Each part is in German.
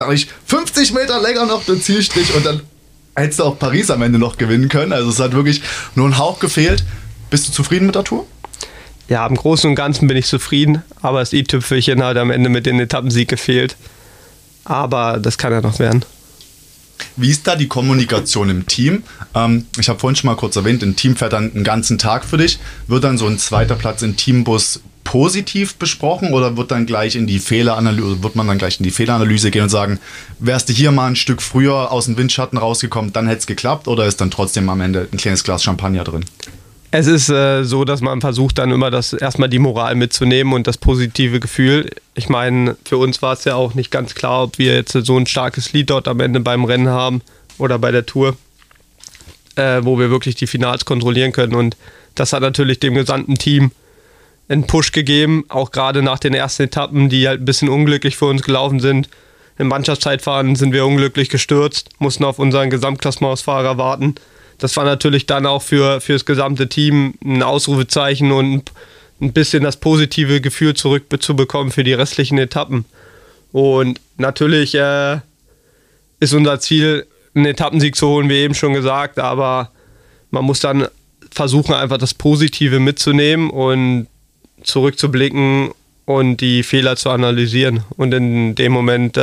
ich 50 Meter länger noch den Zielstrich und dann hättest du auch Paris am Ende noch gewinnen können. Also es hat wirklich nur ein Hauch gefehlt. Bist du zufrieden mit der Tour? Ja, im Großen und Ganzen bin ich zufrieden, aber das i-Tüpfelchen hat am Ende mit dem Etappensieg gefehlt. Aber das kann ja noch werden. Wie ist da die Kommunikation im Team? Ich habe vorhin schon mal kurz erwähnt, ein Team fährt dann einen ganzen Tag für dich. Wird dann so ein zweiter Platz im Teambus positiv besprochen oder wird man dann gleich in die Fehleranalyse gehen und sagen, wärst du hier mal ein Stück früher aus dem Windschatten rausgekommen, dann hätte es geklappt, oder ist dann trotzdem am Ende ein kleines Glas Champagner drin? Es ist so, dass man versucht dann immer erstmal die Moral mitzunehmen und das positive Gefühl. Ich meine, für uns war es ja auch nicht ganz klar, ob wir jetzt so ein starkes Lied dort am Ende beim Rennen haben oder bei der Tour, wo wir wirklich die Finals kontrollieren können. Und das hat natürlich dem gesamten Team einen Push gegeben, auch gerade nach den ersten Etappen, die halt ein bisschen unglücklich für uns gelaufen sind. Im Mannschaftszeitfahren sind wir unglücklich gestürzt, mussten auf unseren Gesamtklassementsfahrer warten. Das war natürlich dann auch für das gesamte Team ein Ausrufezeichen und ein bisschen das positive Gefühl zurückzubekommen für die restlichen Etappen. Und natürlich ist unser Ziel, einen Etappensieg zu holen, wie eben schon gesagt, aber man muss dann versuchen, einfach das Positive mitzunehmen und zurückzublicken und die Fehler zu analysieren. Und in dem Moment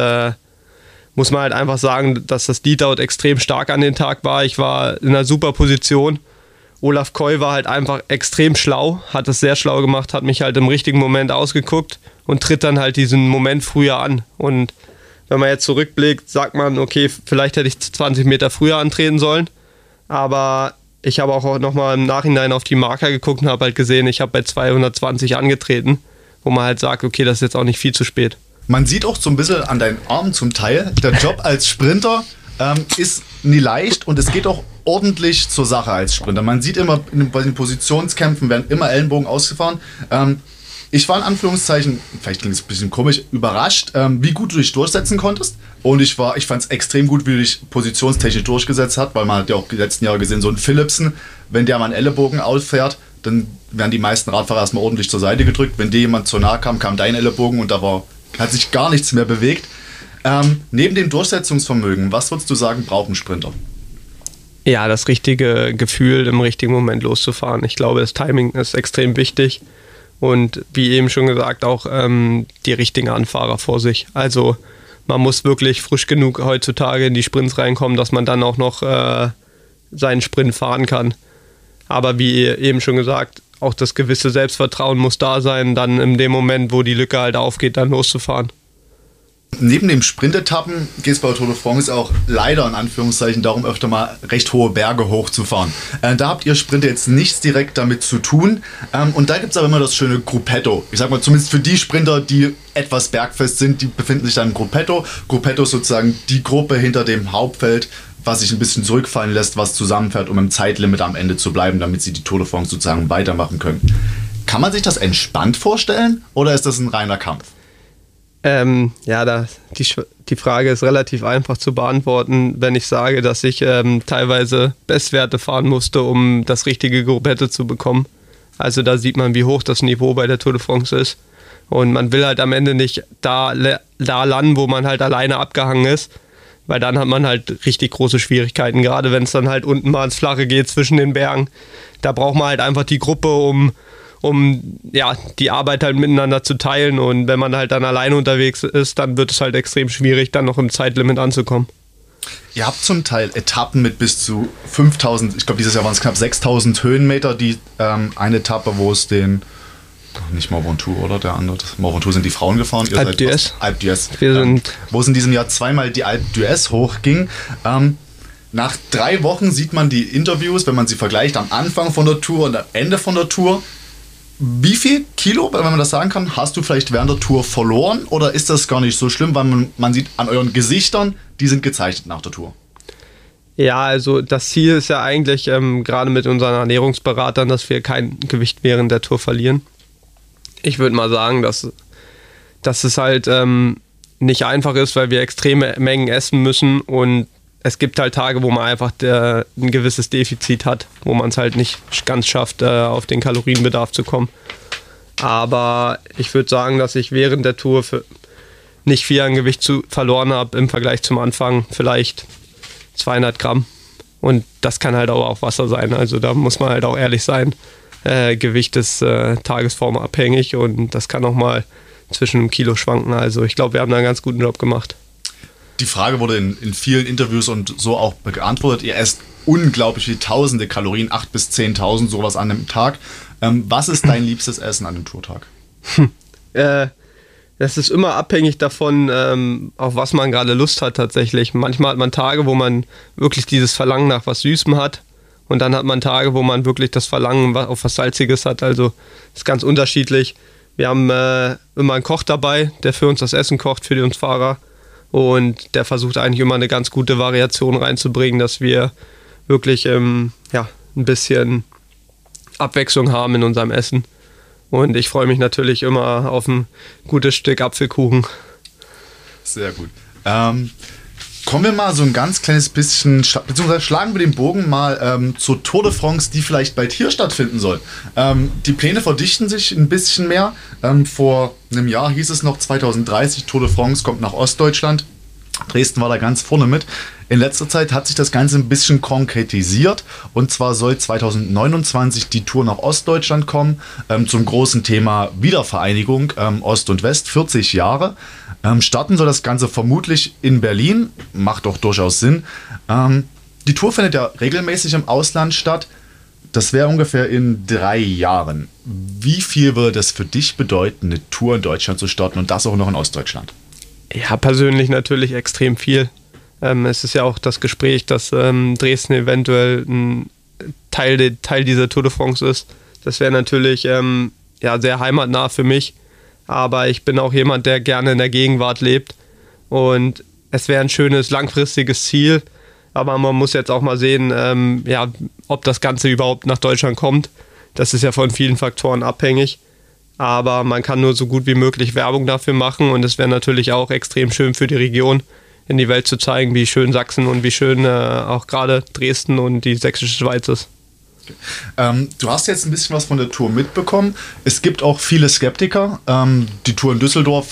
muss man halt einfach sagen, dass das Leadout extrem stark an den Tag war. Ich war in einer super Position. Olaf Koy war halt einfach extrem schlau, hat es sehr schlau gemacht, hat mich halt im richtigen Moment ausgeguckt und tritt dann halt diesen Moment früher an. Und wenn man jetzt zurückblickt, sagt man, okay, vielleicht hätte ich 20 Meter früher antreten sollen. Aber ich habe auch nochmal im Nachhinein auf die Marker geguckt und habe halt gesehen, ich habe bei 220 angetreten, wo man halt sagt, okay, das ist jetzt auch nicht viel zu spät. Man sieht auch so ein bisschen an deinen Armen zum Teil, der Job als Sprinter ist nie leicht und es geht auch ordentlich zur Sache als Sprinter. Man sieht immer, bei den Positionskämpfen werden immer Ellenbogen ausgefahren. Ich war in Anführungszeichen, vielleicht klingt es ein bisschen komisch, überrascht, wie gut du dich durchsetzen konntest. Und ich fand es extrem gut, wie du dich positionstechnisch durchgesetzt hast, weil man hat ja auch die letzten Jahre gesehen, so ein Philipsen, wenn der mal einen Ellenbogen ausfährt, dann werden die meisten Radfahrer erstmal ordentlich zur Seite gedrückt. Wenn dir jemand zu nahe kam, kam dein Ellenbogen und hat sich gar nichts mehr bewegt. Neben dem Durchsetzungsvermögen, was würdest du sagen, braucht ein Sprinter? Ja, das richtige Gefühl, im richtigen Moment loszufahren. Ich glaube, das Timing ist extrem wichtig und wie eben schon gesagt, auch die richtigen Anfahrer vor sich. Also man muss wirklich frisch genug heutzutage in die Sprints reinkommen, dass man dann auch noch seinen Sprint fahren kann. Aber wie eben schon gesagt, auch das gewisse Selbstvertrauen muss da sein, dann in dem Moment, wo die Lücke halt aufgeht, dann loszufahren. Neben dem Sprintetappen geht es bei Tour de France auch leider in Anführungszeichen darum, öfter mal recht hohe Berge hochzufahren. Da habt ihr Sprinter jetzt nichts direkt damit zu tun. Und da gibt es aber immer das schöne Gruppetto. Ich sag mal, zumindest für die Sprinter, die etwas bergfest sind, die befinden sich dann im Gruppetto. Gruppetto ist sozusagen die Gruppe hinter dem Hauptfeld, was sich ein bisschen zurückfallen lässt, was zusammenfährt, um im Zeitlimit am Ende zu bleiben, damit sie die Tour de France sozusagen weitermachen können. Kann man sich das entspannt vorstellen oder ist das ein reiner Kampf? Die Frage ist relativ einfach zu beantworten, wenn ich sage, dass ich teilweise Bestwerte fahren musste, um das richtige Gruppetto zu bekommen. Also da sieht man, wie hoch das Niveau bei der Tour de France ist. Und man will halt am Ende nicht da landen, wo man halt alleine abgehangen ist, weil dann hat man halt richtig große Schwierigkeiten, gerade wenn es dann halt unten mal ins Flache geht zwischen den Bergen. Da braucht man halt einfach die Gruppe, um die Arbeit halt miteinander zu teilen, und wenn man halt dann alleine unterwegs ist, dann wird es halt extrem schwierig, dann noch im Zeitlimit anzukommen. Ihr habt zum Teil Etappen mit bis zu 5000, ich glaube dieses Jahr waren es knapp 6000 Höhenmeter, die eine Etappe, wo es nicht Mont Ventoux, oder? Der andere. Mont Ventoux sind die Frauen gefahren. Alpe d'Huez. Alpe d'Huez. Wo es in diesem Jahr zweimal die Alpe d'Huez hochging. Nach 3 Wochen sieht man die Interviews, wenn man sie vergleicht, am Anfang von der Tour und am Ende von der Tour. Wie viel Kilo, wenn man das sagen kann, hast du vielleicht während der Tour verloren, oder ist das gar nicht so schlimm, weil man sieht an euren Gesichtern, die sind gezeichnet nach der Tour? Ja, also das Ziel ist ja eigentlich, gerade mit unseren Ernährungsberatern, dass wir kein Gewicht während der Tour verlieren. Ich würde mal sagen, dass es halt nicht einfach ist, weil wir extreme Mengen essen müssen, und es gibt halt Tage, wo man einfach ein gewisses Defizit hat, wo man es halt nicht ganz schafft, auf den Kalorienbedarf zu kommen. Aber ich würde sagen, dass ich während der Tour nicht viel an Gewicht verloren habe im Vergleich zum Anfang, vielleicht 200 Gramm. Und das kann halt auch Wasser sein, also da muss man halt auch ehrlich sein. Gewicht ist tagesformabhängig und das kann auch mal zwischen einem Kilo schwanken. Also ich glaube, wir haben da einen ganz guten Job gemacht. Die Frage wurde in vielen Interviews und so auch beantwortet. Ihr esst unglaublich viele tausende Kalorien, 8.000 bis 10.000, sowas an einem Tag. Was ist dein liebstes Essen an dem Tourtag? Das ist immer abhängig davon, auf was man gerade Lust hat tatsächlich. Manchmal hat man Tage, wo man wirklich dieses Verlangen nach was Süßem hat. Und dann hat man Tage, wo man wirklich das Verlangen auf was Salziges hat. Also ist ganz unterschiedlich. Wir haben immer einen Koch dabei, der für uns das Essen kocht, für uns Fahrer. Und der versucht eigentlich immer eine ganz gute Variation reinzubringen, dass wir wirklich ein bisschen Abwechslung haben in unserem Essen. Und ich freue mich natürlich immer auf ein gutes Stück Apfelkuchen. Sehr gut. Kommen wir mal so ein ganz kleines bisschen, beziehungsweise schlagen wir den Bogen mal zur Tour de France, die vielleicht bald hier stattfinden soll. Die Pläne verdichten sich ein bisschen mehr. Vor einem Jahr hieß es noch 2030, Tour de France kommt nach Ostdeutschland. Dresden war da ganz vorne mit. In letzter Zeit hat sich das Ganze ein bisschen konkretisiert. Und zwar soll 2029 die Tour nach Ostdeutschland kommen, zum großen Thema Wiedervereinigung, Ost und West, 40 Jahre. Starten soll das Ganze vermutlich in Berlin, macht doch durchaus Sinn. Die Tour findet ja regelmäßig im Ausland statt. Das wäre ungefähr in 3 Jahren. Wie viel würde das für dich bedeuten, eine Tour in Deutschland zu starten und das auch noch in Ostdeutschland? Ja, persönlich natürlich extrem viel. Es ist ja auch das Gespräch, dass Dresden eventuell ein Teil dieser Tour de France ist. Das wäre natürlich sehr heimatnah für mich. Aber ich bin auch jemand, der gerne in der Gegenwart lebt. Und es wäre ein schönes, langfristiges Ziel. Aber man muss jetzt auch mal sehen, ob das Ganze überhaupt nach Deutschland kommt. Das ist ja von vielen Faktoren abhängig. Aber man kann nur so gut wie möglich Werbung dafür machen. Und es wäre natürlich auch extrem schön für die Region, in die Welt zu zeigen, wie schön Sachsen und wie schön auch gerade Dresden und die sächsische Schweiz ist. Du hast jetzt ein bisschen was von der Tour mitbekommen. Es gibt auch viele Skeptiker. Die Tour in Düsseldorf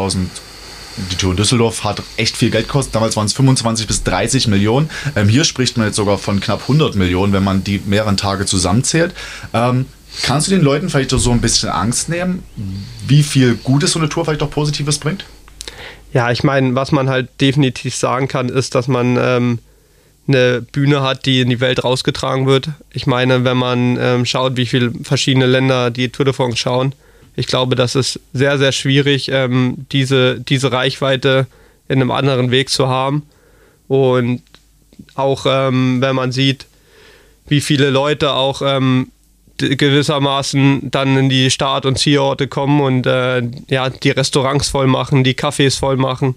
hat echt viel Geld gekostet. Damals waren es 25 bis 30 Millionen. Hier spricht man jetzt sogar von knapp 100 Millionen, wenn man die mehreren Tage zusammenzählt. Kannst du den Leuten vielleicht so ein bisschen Angst nehmen, wie viel Gutes so eine Tour vielleicht auch Positives bringt? Ja, ich meine, was man halt definitiv sagen kann, ist, dass man eine Bühne hat, die in die Welt rausgetragen wird. Ich meine, wenn man schaut, wie viele verschiedene Länder die Tour de France schauen, ich glaube, das ist sehr, sehr schwierig, diese Reichweite in einem anderen Weg zu haben. Und auch wenn man sieht, wie viele Leute auch gewissermaßen dann in die Start- und Zielorte kommen und die Restaurants voll machen, die Cafés voll machen.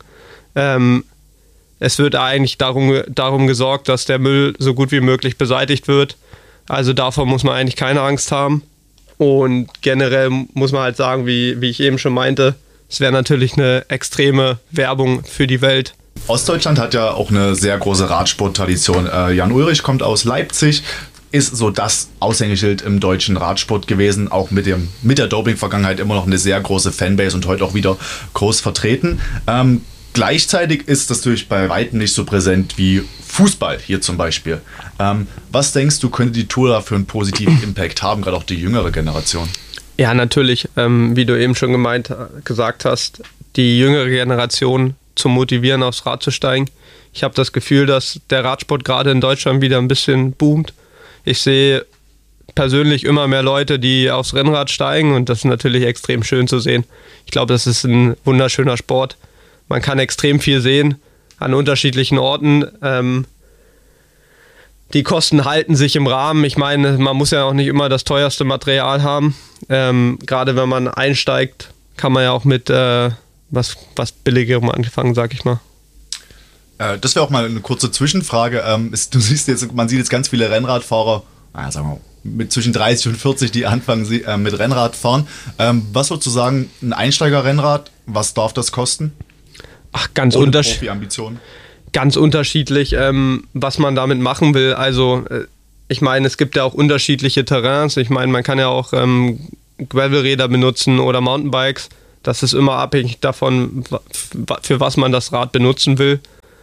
Es wird eigentlich darum gesorgt, dass der Müll so gut wie möglich beseitigt wird. Also davor muss man eigentlich keine Angst haben. Und generell muss man halt sagen, wie ich eben schon meinte, es wäre natürlich eine extreme Werbung für die Welt. Ostdeutschland hat ja auch eine sehr große Radsporttradition. Jan Ullrich kommt aus Leipzig, ist so das Aushängeschild im deutschen Radsport gewesen, auch mit der Doping-Vergangenheit immer noch eine sehr große Fanbase und heute auch wieder groß vertreten. Gleichzeitig ist das natürlich bei weitem nicht so präsent wie Fußball hier zum Beispiel. Was denkst du, könnte die Tour da für einen positiven Impact haben, gerade auch die jüngere Generation? Ja, natürlich, wie du eben schon gesagt hast, die jüngere Generation zu motivieren, aufs Rad zu steigen. Ich habe das Gefühl, dass der Radsport gerade in Deutschland wieder ein bisschen boomt. Ich sehe persönlich immer mehr Leute, die aufs Rennrad steigen und das ist natürlich extrem schön zu sehen. Ich glaube, das ist ein wunderschöner Sport. Man kann extrem viel sehen an unterschiedlichen Orten. Die Kosten halten sich im Rahmen. Ich meine, man muss ja auch nicht immer das teuerste Material haben. Gerade wenn man einsteigt, kann man ja auch mit was Billigerem anfangen, sag ich mal. Das wäre auch mal eine kurze Zwischenfrage. Man sieht jetzt ganz viele Rennradfahrer, sagen wir mal, mit zwischen 30 und 40, die anfangen mit Rennrad fahren. Was sozusagen ein Einsteiger-Rennrad, was darf das kosten? Ach, ganz unterschiedlich, was man damit machen will. Also ich meine, es gibt ja auch unterschiedliche Terrains. Ich meine, man kann ja auch Gravelräder benutzen oder Mountainbikes. Das ist immer abhängig davon, für was man das Rad benutzen will.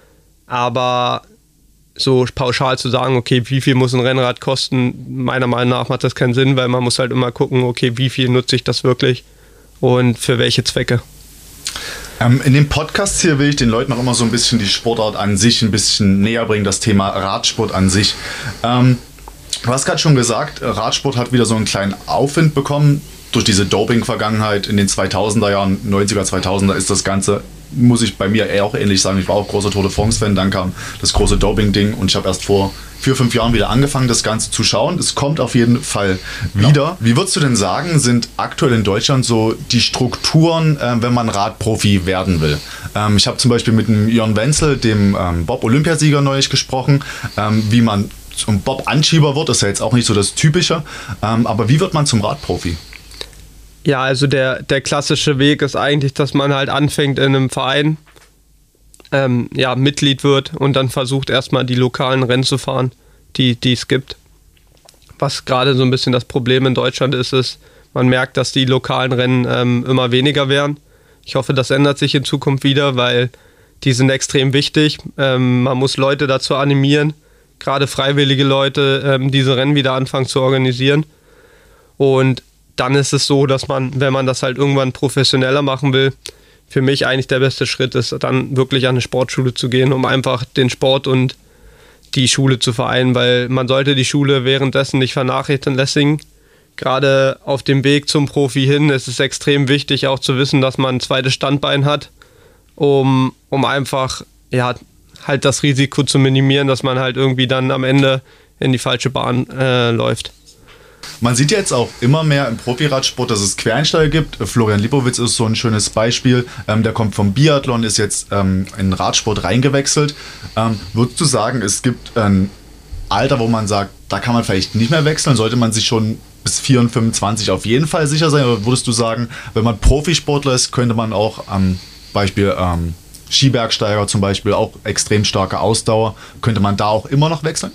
Aber so pauschal zu sagen, okay, wie viel muss ein Rennrad kosten, meiner Meinung nach macht das keinen Sinn, weil man muss halt immer gucken, okay, wie viel nutze ich das wirklich und für welche Zwecke. In dem Podcast hier will ich den Leuten auch immer so ein bisschen die Sportart an sich ein bisschen näher bringen, das Thema Radsport an sich. Du hast gerade schon gesagt, Radsport hat wieder so einen kleinen Aufwind bekommen. Durch diese Doping-Vergangenheit in den 2000er Jahren, 90er, 2000er ist das Ganze, muss ich bei mir auch ähnlich sagen, ich war auch großer Tour de France-Fan, dann kam das große Doping-Ding und ich habe erst vor 4-5 Jahren wieder angefangen, das Ganze zu schauen. Es kommt auf jeden Fall wieder. Ja. Wie würdest du denn sagen, sind aktuell in Deutschland so die Strukturen, wenn man Radprofi werden will? Ich habe zum Beispiel mit dem Jörn Wenzel, dem Bob-Olympiasieger, neulich gesprochen, wie man zum Bob-Anschieber wird. Das ist ja jetzt auch nicht so das Typische. Aber wie wird man zum Radprofi? Ja, also der klassische Weg ist eigentlich, dass man halt anfängt in einem Verein, Mitglied wird und dann versucht erstmal die lokalen Rennen zu fahren, die es gibt. Was gerade so ein bisschen das Problem in Deutschland ist, man merkt, dass die lokalen Rennen immer weniger werden. Ich hoffe, das ändert sich in Zukunft wieder, weil die sind extrem wichtig. Man muss Leute dazu animieren, gerade freiwillige Leute, diese Rennen wieder anfangen zu organisieren. Und dann ist es so, dass man, wenn man das halt irgendwann professioneller machen will, für mich eigentlich der beste Schritt ist, dann wirklich an eine Sportschule zu gehen, um einfach den Sport und die Schule zu vereinen, weil man sollte die Schule währenddessen nicht vernachlässigen. Gerade auf dem Weg zum Profi hin ist es extrem wichtig, auch zu wissen, dass man ein zweites Standbein hat, um einfach halt das Risiko zu minimieren, dass man halt irgendwie dann am Ende in die falsche Bahn läuft. Man sieht jetzt auch immer mehr im Profiradsport, dass es Quereinsteiger gibt. Florian Lipowitz ist so ein schönes Beispiel. Der kommt vom Biathlon, ist jetzt in Radsport reingewechselt. Würdest du sagen, es gibt ein Alter, wo man sagt, da kann man vielleicht nicht mehr wechseln? Sollte man sich schon bis 24, 25 auf jeden Fall sicher sein? Oder würdest du sagen, wenn man Profisportler ist, könnte man auch am Beispiel Skibergsteiger zum Beispiel, auch extrem starke Ausdauer, könnte man da auch immer noch wechseln?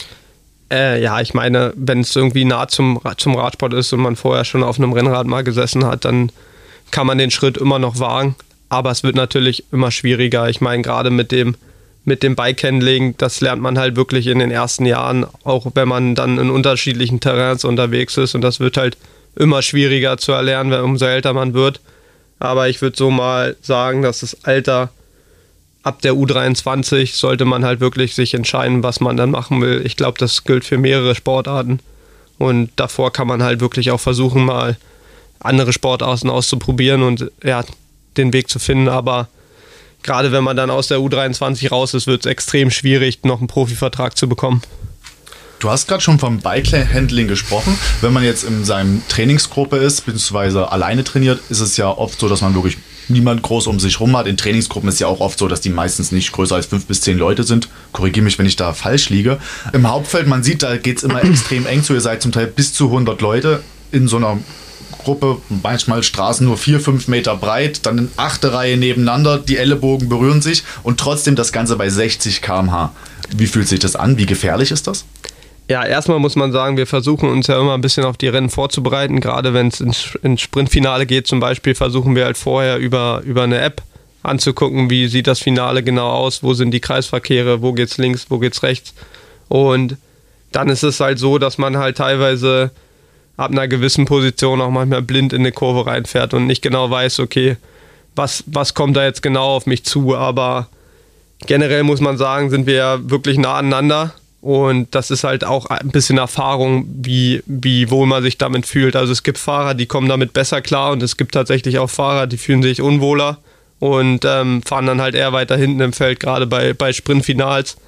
Ich meine, wenn es irgendwie nah zum Radsport ist und man vorher schon auf einem Rennrad mal gesessen hat, dann kann man den Schritt immer noch wagen. Aber es wird natürlich immer schwieriger. Ich meine, gerade mit dem Bikehandling, das lernt man halt wirklich in den ersten Jahren, auch wenn man dann in unterschiedlichen Terrains unterwegs ist. Und das wird halt immer schwieriger zu erlernen, umso älter man wird. Aber ich würde so mal sagen, dass das Alter ab der U23 sollte man halt wirklich sich entscheiden, was man dann machen will. Ich glaube, das gilt für mehrere Sportarten. Und davor kann man halt wirklich auch versuchen, mal andere Sportarten auszuprobieren und den Weg zu finden. Aber gerade wenn man dann aus der U23 raus ist, wird es extrem schwierig, noch einen Profivertrag zu bekommen. Du hast gerade schon vom Bike-Handling gesprochen. Wenn man jetzt in seinem Trainingsgruppe ist, beziehungsweise alleine trainiert, ist es ja oft so, dass man wirklich niemand groß um sich rum hat. In Trainingsgruppen ist ja auch oft so, dass die meistens nicht größer als 5 bis 10 Leute sind. Korrigiere mich, wenn ich da falsch liege. Im Hauptfeld, man sieht, da geht es immer extrem eng zu. Ihr seid zum Teil bis zu 100 Leute in so einer Gruppe, manchmal Straßen nur 4-5 Meter breit, dann in 8. Reihe nebeneinander, die Ellenbogen berühren sich und trotzdem das Ganze bei 60 km/h. Wie fühlt sich das an? Wie gefährlich ist das? Ja, erstmal muss man sagen, wir versuchen uns ja immer ein bisschen auf die Rennen vorzubereiten. Gerade wenn es ins Sprintfinale geht zum Beispiel, versuchen wir halt vorher über eine App anzugucken, wie sieht das Finale genau aus, wo sind die Kreisverkehre, wo geht's links, wo geht's rechts. Und dann ist es halt so, dass man halt teilweise ab einer gewissen Position auch manchmal blind in eine Kurve reinfährt und nicht genau weiß, okay, was kommt da jetzt genau auf mich zu. Aber generell muss man sagen, sind wir ja wirklich nah aneinander. Und das ist halt auch ein bisschen Erfahrung, wie wohl man sich damit fühlt. Also es gibt Fahrer, die kommen damit besser klar und es gibt tatsächlich auch Fahrer, die fühlen sich unwohler und fahren dann halt eher weiter hinten im Feld, gerade bei Sprintfinals.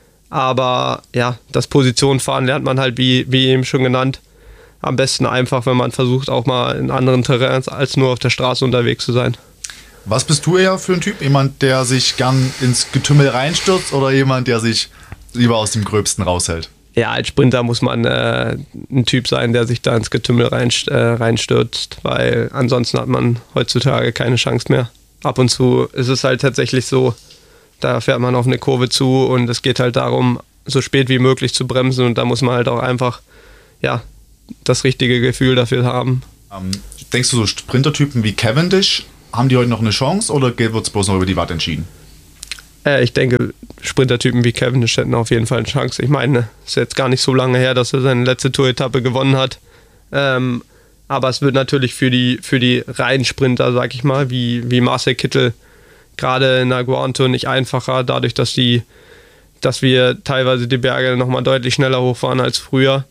Aber ja, das Positionenfahren lernt man halt, wie eben schon genannt, am besten einfach, wenn man versucht, auch mal in anderen Terrains als nur auf der Straße unterwegs zu sein. Was bist du eher für ein Typ? Jemand, der sich gern ins Getümmel reinstürzt oder jemand, der sich lieber aus dem Gröbsten raushält? Ja, als Sprinter muss man ein Typ sein, der sich da ins Getümmel reinstürzt, weil ansonsten hat man heutzutage keine Chance mehr. Ab und zu ist es halt tatsächlich so, da fährt man auf eine Kurve zu und es geht halt darum, so spät wie möglich zu bremsen und da muss man halt auch einfach das richtige Gefühl dafür haben. Denkst du, so Sprintertypen wie Cavendish haben die heute noch eine Chance oder wird es bloß noch über die Watt entschieden? Ich denke, Sprintertypen wie Cavendish hätten auf jeden Fall eine Chance. Ich meine, es ist jetzt gar nicht so lange her, dass er seine letzte Tour-Etappe gewonnen hat. Aber es wird natürlich für die reinen Sprinter, sag ich mal, wie Marcel Kittel, gerade in der Grand Tour nicht einfacher, dadurch, dass wir teilweise die Berge nochmal deutlich schneller hochfahren als früher.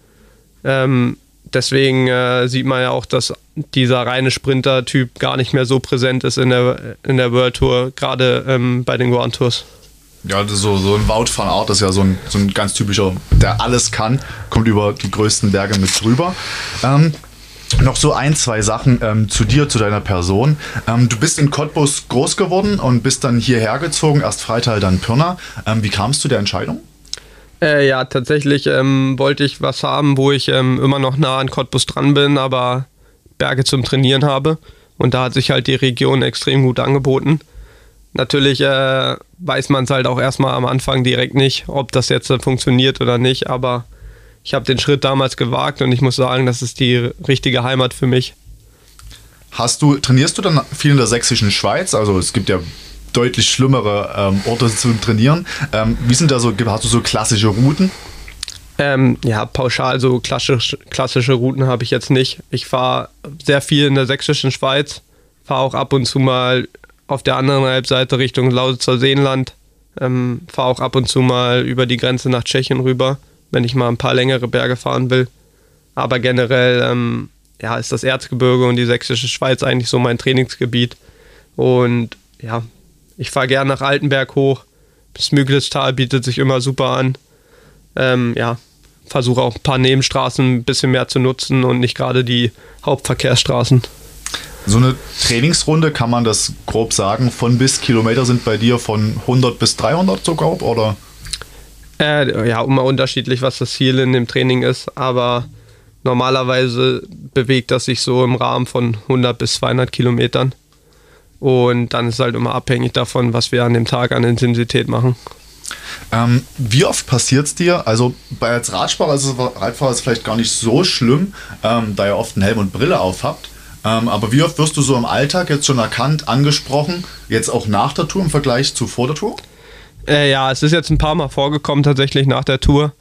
Deswegen sieht man ja auch, dass dieser reine Sprinter-Typ gar nicht mehr so präsent ist in der World Tour, gerade bei den Grand Tours. Ja, das ist so ein Wout van Aert ist ja so ein ganz typischer, der alles kann, kommt über die größten Berge mit drüber. Noch so 2 Sachen zu dir, zu deiner Person. Du bist in Cottbus groß geworden und bist dann hierher gezogen, erst Freital, dann Pirna. Wie kamst du zu der Entscheidung? Ja, tatsächlich wollte ich was haben, wo ich immer noch nah an Cottbus dran bin, aber Berge zum Trainieren habe. Und da hat sich halt die Region extrem gut angeboten. Natürlich weiß man es halt auch erstmal am Anfang direkt nicht, ob das jetzt funktioniert oder nicht, aber ich habe den Schritt damals gewagt und ich muss sagen, das ist die richtige Heimat für mich. Trainierst du dann viel in der sächsischen Schweiz? Also es gibt ja deutlich schlimmere Orte zu trainieren. Wie sind da so, hast du so klassische Routen? Ja, pauschal so klassische Routen habe ich jetzt nicht. Ich fahre sehr viel in der sächsischen Schweiz, fahre auch ab und zu mal auf der anderen Halbseite Richtung Lausitzer Seenland, fahre auch ab und zu mal über die Grenze nach Tschechien rüber, wenn ich mal ein paar längere Berge fahren will. Aber generell ist das Erzgebirge und die sächsische Schweiz eigentlich so mein Trainingsgebiet. Und ja, ich fahre gerne nach Altenberg hoch. Das Müglitztal bietet sich immer super an. Versuche auch ein paar Nebenstraßen ein bisschen mehr zu nutzen und nicht gerade die Hauptverkehrsstraßen. So eine Trainingsrunde, kann man das grob sagen, von bis Kilometer sind bei dir von 100 bis 300 so grob, oder? Immer unterschiedlich, was das Ziel in dem Training ist, aber normalerweise bewegt das sich so im Rahmen von 100 bis 200 Kilometern. Und dann ist es halt immer abhängig davon, was wir an dem Tag an Intensität machen. Wie oft passiert es dir? Also als Radfahrer ist es vielleicht gar nicht so schlimm, da ihr oft einen Helm und Brille auf habt. Aber wie oft wirst du so im Alltag jetzt schon erkannt, angesprochen, jetzt auch nach der Tour im Vergleich zu vor der Tour? Es ist jetzt ein paar Mal vorgekommen tatsächlich nach der Tour.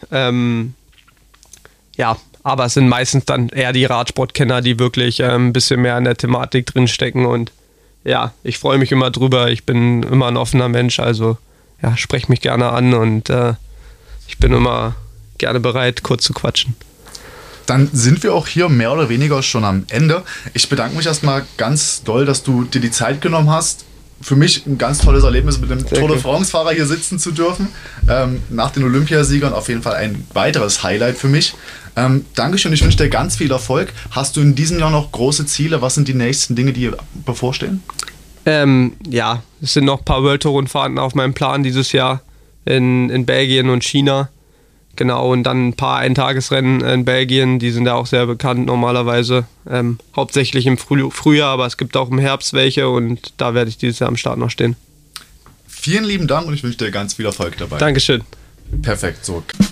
Aber es sind meistens dann eher die Radsportkenner, die wirklich ein bisschen mehr in der Thematik drinstecken. Und ja, ich freue mich immer drüber. Ich bin immer ein offener Mensch, also ja, spreche mich gerne an und ich bin immer gerne bereit, kurz zu quatschen. Dann sind wir auch hier mehr oder weniger schon am Ende. Ich bedanke mich erstmal ganz doll, dass du dir die Zeit genommen hast. Für mich ein ganz tolles Erlebnis, mit dem Tour de France-Fahrer hier sitzen zu dürfen. Nach den Olympiasiegern auf jeden Fall ein weiteres Highlight für mich. Dankeschön, ich wünsche dir ganz viel Erfolg. Hast du in diesem Jahr noch große Ziele? Was sind die nächsten Dinge, die bevorstehen? Es sind noch ein paar World Tour Rundfahrten auf meinem Plan dieses Jahr in Belgien und China. Genau, und dann ein paar Eintagesrennen in Belgien, die sind ja auch sehr bekannt normalerweise. Hauptsächlich im Frühjahr, aber es gibt auch im Herbst welche und da werde ich dieses Jahr am Start noch stehen. Vielen lieben Dank und ich wünsche dir ganz viel Erfolg dabei. Dankeschön. Perfekt, so.